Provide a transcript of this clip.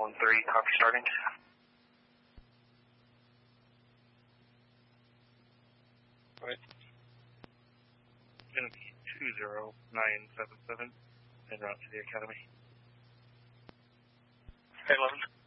copy starting. Right. It's going to be 20977 en route to the academy. Okay, 11.